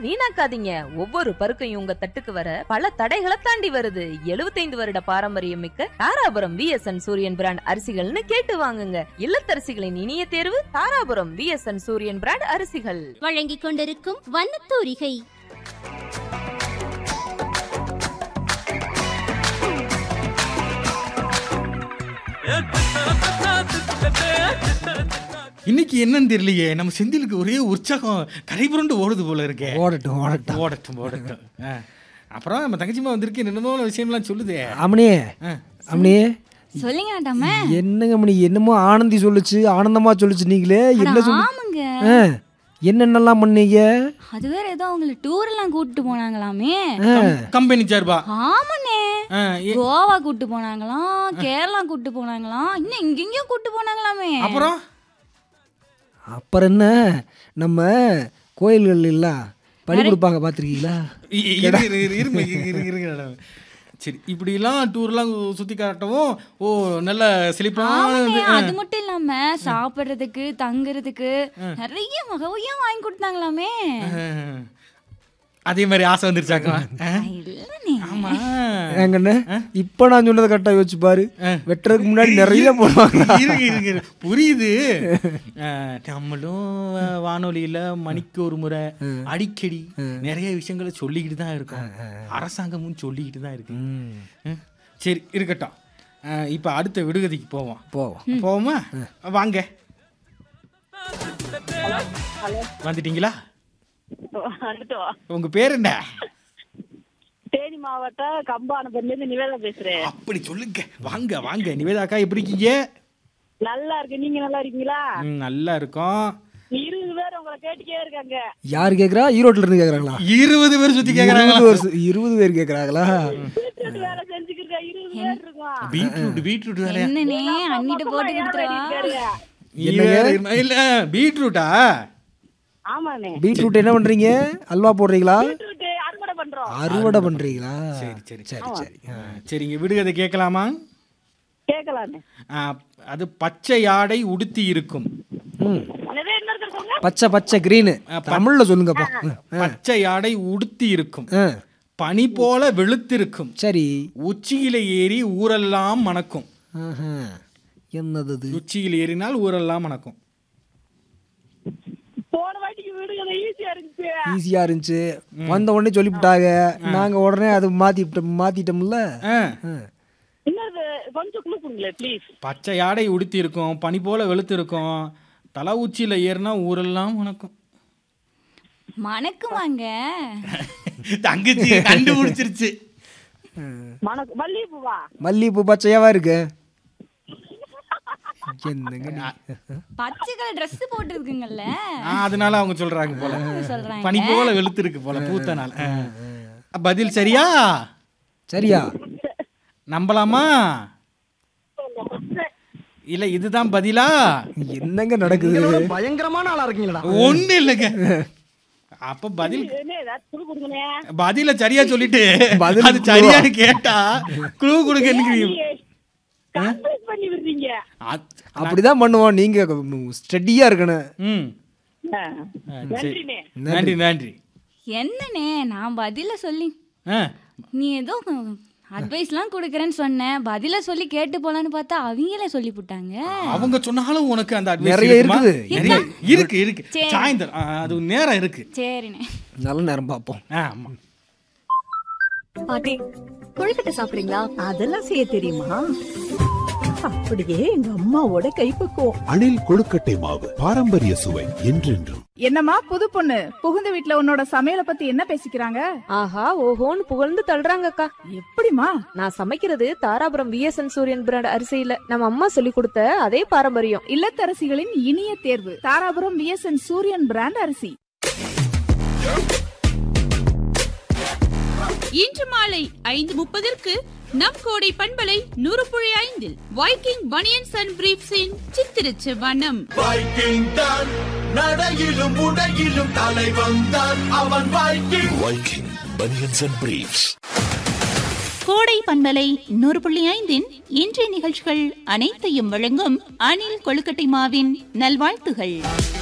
வீணாக்காதீங்க. ஒவ்வொரு பருக்கையும் உங்க தட்டுக்கு வர பல தடைகளை தாண்டி வருது. 75 வருட பாரம்பரியம் மிக்க தாராபுரம் விஎஸ்என் சூரியன் பிராண்ட் அரிசிகள்னு கேட்டு வாங்குங்க. இல்லத்தரசிகளின் இனிய தேர்வு தாராபுரம் விஎஸ்என் சூரியன் பிராண்ட் அரிசிகள். வழங்கிக் கொண்டிருக்கும் வண்ணத்தூரிகை. இன்னைக்கு என்னன்னு தெரியலையே, நம்ம செந்திலுக்கு ஒரே உற்சாகம் கரைபுரண்டு ஓடுது போல இருக்கே. ஓடட்டும் ஓடட்டும் ஓடட்டும் ஓடட்டும். அப்புறம் நம்ம தங்கச்சிமா வந்திருக்கு, என்னமோ விஷயம்லாம் சொல்லுதே. அம்மனியே அம்மனியே சொல்லுங்க ஆட்டாம. என்னங்க அம்மனி, என்னமோ ஆனந்தி சொல்லுச்சு, ஆனந்தமா சொல்லுச்சு. நீங்களே என்ன ஆமாங்க, என்னென்னலாம் பண்ணீங்க? அது வேற ஏதோ அவங்கள டூர் எல்லாம் கூட்டிட்டு போனாங்களாமே. கம்பெனி சார்பா? ஆமாண்ணே, கோவா கூட்டு போனாங்களாம், கேரளா கூட்டு போனாங்களாம், இன்னும் இங்கெங்கயும் கூட்டு போனாங்களாமே. அப்புறம் என்ன, நம்ம கோயில்கள் எல்லாம் பலி கொடுப்பாங்க, பார்த்துருக்கீங்களா? சரி, இப்படிலாம் டூர்லாம் சுற்றி காட்டவும் ஓ நல்ல செழிப்பான. அது மட்டும் இல்லாம சாப்பிட்றதுக்கு தங்குறதுக்கு நிறைய வகையா வாங்கி கொடுத்தாங்களாமே. அதே மாதிரி ஆசை வந்துருச்சாங்க. இப்ப நான் சொன்னதை கரெக்டா யோசிச்சு பாரு. வெட்டுறதுக்கு முன்னாடி நிறைய போடுவாங்க. புரியுது. நம்மளும் வானொலியில மணிக்கு ஒரு முறை அடிக்கடி நிறைய விஷயங்களை சொல்லிக்கிட்டு தான் இருக்கோம். அரசாங்கமும் சொல்லிக்கிட்டு தான் இருக்கு. சரி இருக்கட்டும், இப்ப அடுத்த விடுகதைக்கு போவோமா? வாங்க. வந்துட்டீங்களா? உங்க பேர் என்ன? தேனி மாவட்டம் கம்பானபுரம்ல நிவேதா பேசுறேன். அப்படி சொல்லுங்க. வாங்க வாங்க. நிவேதா அக்கா எப்படி இருக்கீங்க? நல்லா இருக்கு, நீங்க நல்லா இருக்கீங்களா? நல்லா இருக்கோம். 20 பேர் உங்களை கேட்டுக்கே இருக்காங்க. யாரு கேக்குறா? ஈரோட்ல இருந்து கேக்குறாங்களா? 20 பேர் சுத்தி கேக்குறாங்க. 20 பேர் கேக்குறாங்களா? பீட்ரூட் வேலை செஞ்சுக்கிட்டு 20 பேர் இருக்கோம். பீட்ரூட் வேலை என்னனே அண்ணிட்ட போட்டு கொடுத்துறா. இல்ல பீட்ரூட்டா? ஆமாண்ணே. பீட்ரூட் என்ன பண்றீங்க? அல்வா போடுறீங்களா? பீட்ரூட் அறுவடை பண்றோம். அறுவடை பண்றீங்களா? சரி சரி சரி சரி. சரிங்க, விடுகதை கேட்கலாமா? கேட்கலாமே. அது பச்சை ஆடை உடுத்தி இருக்கும். பச்சை பச்சை கிரீன் தமிழ்ல சொல்லுங்கப்பா. பச்சை ஆடை உடுத்தி இருக்கும், பனி போல வெளுத்திருக்கும். சரி. உச்சியில ஏறி ஊரெல்லாம் மணக்கும். என்னது? உச்சியில் ஏறினால் ஊரெல்லாம் மணக்கும். போன வாட்டிக்கு விடுகதை ஈஸியா இருந்துச்சு. வந்த உடனே சொல்லிவிட்டாங்க, நாங்க உடனே அது மாத்திட்டோம்ல. பச்சை ஆடை உடுத்தி இருக்கும், பனி போல வெளுத்து இருக்கும், தலை உச்சியில ஏறினா ஊரெல்லாம் மணக்கும். மணக்குவாங்க. தங்கச்சி கண்டுபிடிச்சிருச்சு. மல்லிகைப்பூவா? மல்லிகைப்பூ பச்சையாவா இருக்கு. பச்சை கலர் Dress போட்டு இருக்குங்கல்ல, அதனால அவங்க சொல்றாங்க போல. பனி போல வெளுத்து இருக்கு போல பூத்தனால. பதில் சரியா? சரியா? நம்பலாமா? இல்ல இதுதான் பதிலா? என்னங்க நடக்குது? பயங்கரமான ஆளா இருக்கீங்களா? ஒண்ணு இல்லைங்க. அப்ப பதில சரியா சொல்லிட்டு அது சரியான்னு கேட்டா க்ளூ கொடுக்க அப்படிதான் பண்ணுவோம். நீங்க ஸ்டடியா இருக்கணும். நன்றி நன்றி. என்னனே நான் பதில சொல்லி நீ ஏதோ அட்வைஸ்லாம் கொடுக்கறேன்னு சொன்னேன், பதில சொல்லி கேட்டு போலான்னு பார்த்தா அவங்களே சொல்லி போட்டாங்க. அவங்க சொன்னாலும் உனக்கு அந்த அட்வைஸ் நிறைய இருக்குது. இருக்கு இருக்கு. சாயந்தரம் அது நேரம் இருக்கு. சரிண்ணே, நல்ல நேரம் பார்ப்போம். ஆமா. பாட்டி கொழுக்கட்டை சாப்பிடுறீங்களா? அதெல்லாம் செய்ய தெரியுமா? அப்படியே எங்க அம்மாவோட கைப்பக்குவம். அணில் கொழுக்கட்டை மாவு, பாரம்பரிய சுவை என்றென்றும். என்னம்மா புது பொண்ணு, புகுந்த வீட்ல உன்னோட சமையல பத்தி என்ன பேசிக்கிறாங்க? ஆஹா ஓஹோன்னு புகழ்ந்து தள்ளுறாங்க அக்கா. எப்படிமா? நான் சமைக்கிறது தாராபுரம் விஎஸ்என் சூரியன் பிராண்ட் அரிசியில நம்ம அம்மா சொல்லி கொடுத்த அதே பாரம்பரியம். இல்லத்தரசிகளின் இனிய தேர்வு தாராபுரம் விஎஸ்என் சூரியன் பிராண்ட் அரிசி. இன்று மாலை 5:30 நம் கோடை பண்பலை 100.5 வைக்கிங் பனியன்ஸ் அண்ட் பிரீஃப்ஸின் சித்திரச்சு வனம். வைக்கிங் தான் நடையிலும் உடையிலும் தலைவன் தான் அவன். Viking banians and briefs. கோடை பண்பலை 100.5 இன்றைய நிகழ்ச்சிகள் அனைத்தையும் வழங்கும் அணில் கொழுக்கட்டை மாவின் நல்வாழ்த்துகள்.